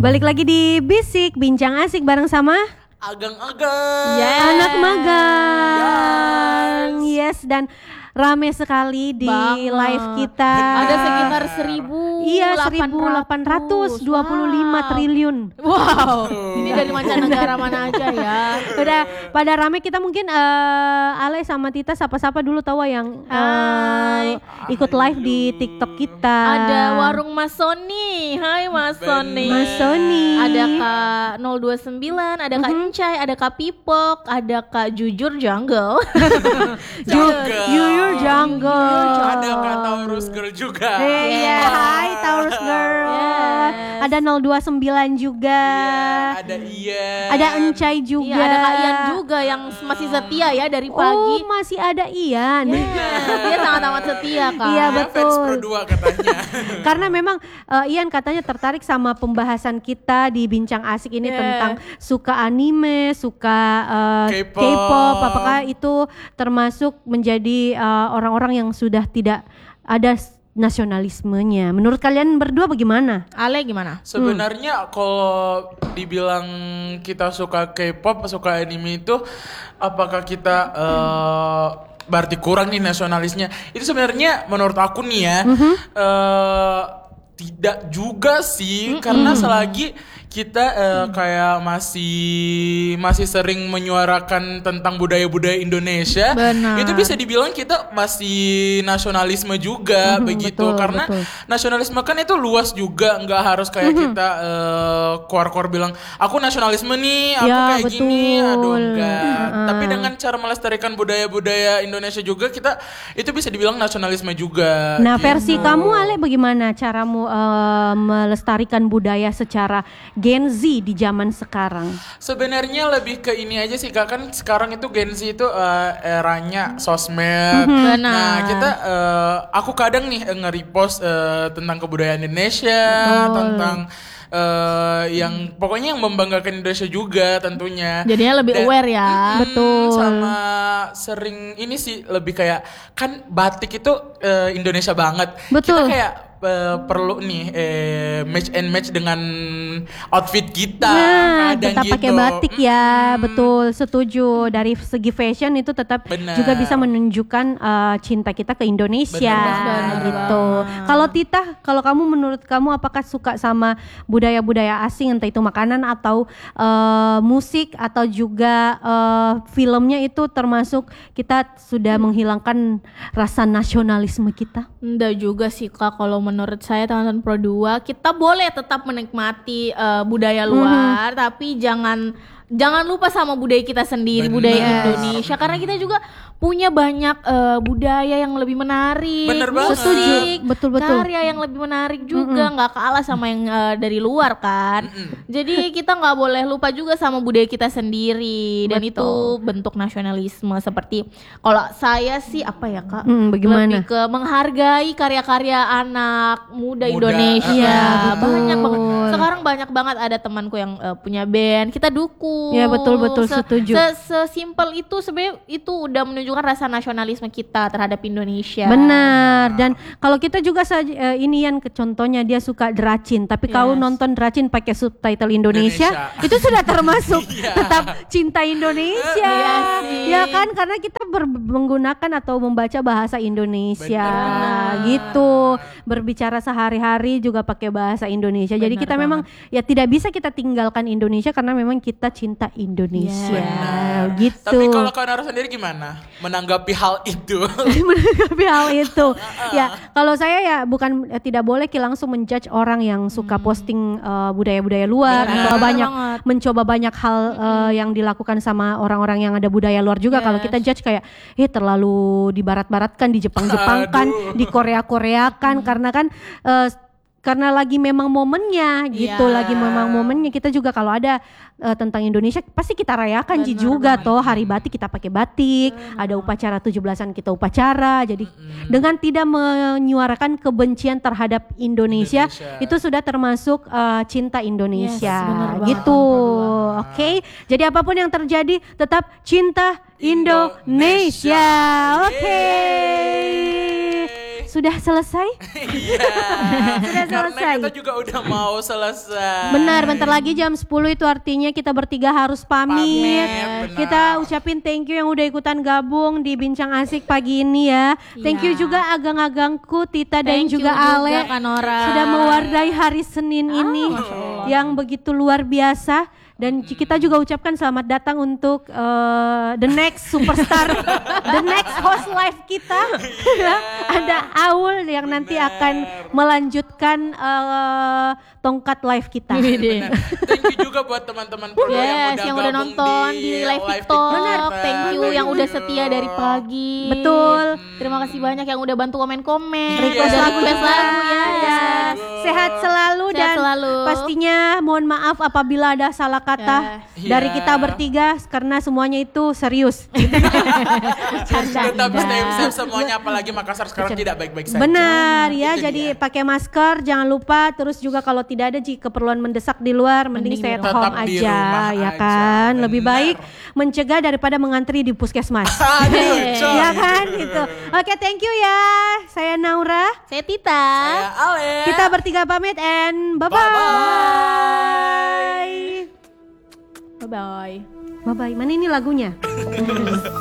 Balik lagi di Bisik, bincang asik bareng sama Agang-agang. anak magang. Yes, dan rame sekali di Banget. live kita. Ada sekitar 1.825 triliun. Wow, ini dari mancanegara mana aja ya. Udah pada rame, kita mungkin Ale sama Tita sapa-sapa dulu tahu yang ikut live di TikTok kita. Ada warung Mas Sony. Hai Mas Sony. Mas Sony. Ada Kak 029, ada Kak Encai, ada Kak Pipok, ada Kak Jujur Jungle. Jujur Jungle. Ada Kak Taurus Girl juga. Iya, hai Taurus Girl. Yes. Ada 029 juga. Ada Ian. Ada Encai juga. Iya, ada Kak Ian juga yang masih setia ya dari pagi. Oh, masih ada Ian. Dia sangat amat setia Kak. Iya, Dia betul. fans Pro 2 katanya. Karena memang Ian katanya tertarik sama pembahasan kita di Bincang Asik ini tentang suka anime, suka K-pop. Apakah itu termasuk menjadi orang-orang yang sudah tidak ada nasionalismenya? Menurut kalian berdua bagaimana? Ale gimana? Sebenarnya kalau dibilang kita suka K-pop, suka anime itu, apakah kita berarti kurang nih nasionalisnya? Itu sebenarnya menurut aku nih ya, tidak juga sih, karena selagi kita kayak masih sering menyuarakan tentang budaya-budaya Indonesia, Benar. itu bisa dibilang kita masih nasionalisme juga begitu, betul, karena betul. nasionalisme kan itu luas juga, nggak harus kayak kita keluar bilang aku nasionalisme nih, aku Ya, kayak gini, betul. aduh enggak. Tapi dengan cara melestarikan budaya-budaya Indonesia juga, kita itu bisa dibilang nasionalisme juga. Nah, gitu. versi kamu Ale bagaimana caramu melestarikan budaya secara Gen Z di zaman sekarang? Sebenarnya lebih ke ini aja sih Kak, kan sekarang itu Gen Z itu eranya sosmed. Benar. Nah kita, aku kadang nih nge-repost tentang kebudayaan Indonesia, tentang yang pokoknya yang membanggakan Indonesia juga tentunya. Jadinya lebih aware ya. Betul. Sama sering ini sih lebih kayak, kan batik itu Indonesia banget. Betul. Kita kayak perlu nih match and match dengan outfit kita. Nah, kadang tetap pakai gitu. batik ya, betul, setuju. Dari segi fashion itu tetap Benar. juga bisa menunjukkan cinta kita ke Indonesia, Benar. gitu. Kalau Tita, kalau kamu menurut kamu apakah suka sama budaya-budaya asing, entah itu makanan atau musik atau juga filmnya itu termasuk kita sudah menghilangkan rasa nasionalisme kita? Enggak juga sih Kak, kalau menurut saya teman-teman Pro 2 kita boleh tetap menikmati budaya luar, tapi jangan lupa sama budaya kita sendiri, Benar. budaya Indonesia, karena kita juga punya banyak budaya yang lebih menarik, Bener banget. musik, Betul-betul. karya yang lebih menarik juga, nggak kalah sama yang dari luar kan. Jadi kita nggak boleh lupa juga sama budaya kita sendiri, dan itu bentuk nasionalisme. Seperti kalau saya sih apa ya Kak, Bagaimana? lebih ke menghargai karya-karya anak muda Muda. Indonesia. Iya, betul. Banyak banget. Sekarang banyak banget ada temanku yang punya band, kita dukung. Ya, betul-betul setuju. Sesimpel itu sebenarnya itu udah menunjukkan rasa nasionalisme kita terhadap Indonesia. Benar. Dan kalau kita juga ini yang contohnya dia suka Dracin, tapi kau nonton Dracin pakai subtitle Indonesia, itu sudah termasuk tetap cinta Indonesia. Iya sih. Ya kan, karena kita menggunakan atau membaca bahasa Indonesia gitu. Berbicara sehari-hari juga pakai bahasa Indonesia. Jadi kita memang ya tidak bisa kita tinggalkan Indonesia karena memang kita cinta Indonesia. Benar. Gitu. Tapi kalau Kak Nara sendiri gimana menanggapi hal itu? Menanggapi hal itu, ya kalau saya ya bukan tidak boleh langsung menjudge orang yang suka posting budaya-budaya luar. Benar. Atau banyak Banget. mencoba banyak hal yang dilakukan sama orang-orang yang ada budaya luar juga. Kalau kita judge kayak terlalu dibarat-baratkan, di Jepang-Jepangkan, di Korea-Koreakan, karena kan karena lagi memang momennya gitu, lagi memang momennya. Kita juga kalau ada tentang Indonesia pasti kita rayakan juga toh, hari batik kita pakai batik, ada upacara 17-an kita upacara. Jadi dengan tidak menyuarakan kebencian terhadap Indonesia, itu sudah termasuk cinta Indonesia. Yes, benar banget. Gitu. Oke. Jadi apapun yang terjadi tetap cinta Indonesia. Oke. sudah selesai? Iya. Sudah Karena selesai. kita juga udah mau selesai. Benar, bentar lagi jam 10 itu artinya kita bertiga harus pamit. Benar. Kita ucapin thank you yang udah ikutan gabung di Bincang Asik pagi ini ya. Thank you Iya. juga agang-agangku Tita dan Thank you juga juga, Ale Kak Nora. sudah mewarnai hari Senin ini Masya Allah. yang begitu luar biasa. Dan kita juga ucapkan selamat datang untuk the next superstar, the next host live kita. Ada Aul yang nanti akan melanjutkan tongkat live kita. Benar. Thank you juga buat teman-teman pro Yes, yang udah gabung nonton di live live TikTok. kita. Thank you yang udah setia dari pagi. Betul. Terima kasih banyak yang udah bantu komen-komen. Request Udah lagu request juga. lagu ya. Yes. Sehat selalu Sehat dan selalu. pastinya mohon maaf apabila ada salah kata dari Iya. kita bertiga karena semuanya itu serius. Tetap stay safe semuanya, apalagi Makassar sekarang tidak baik-baik saja. Benar ya, Itu jadi dia. pakai masker jangan lupa. Terus juga kalau tidak ada keperluan mendesak di luar, mending stay at Tetap home di aja rumah ya aja, kan. Lebih benar. baik mencegah daripada mengantri di puskesmas. Aduh, coy. Ya kan gitu. Oke, thank you ya. Saya Naura. Saya Tita. Saya Ale. Kita bertiga pamit and bye-bye. Bye bye. Bye-bye. Mana ini lagunya?